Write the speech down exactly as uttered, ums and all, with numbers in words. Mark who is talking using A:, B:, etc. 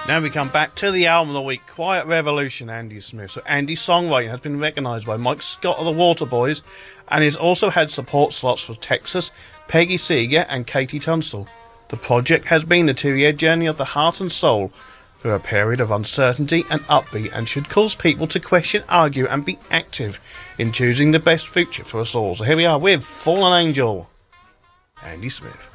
A: Now we come back to the album of the week, Quiet Revolution, Andy Smith. So Andy's songwriting has been recognised by Mike Scott of the Waterboys, and he's also had support slots for Texas, Peggy Seeger and Katie Tunstall. The project has been the two-year journey of the heart and soul through a period of uncertainty and upbeat, and should cause people to question, argue and be active in choosing the best future for us all. So here we are with Fallen Angel, Andy Smith.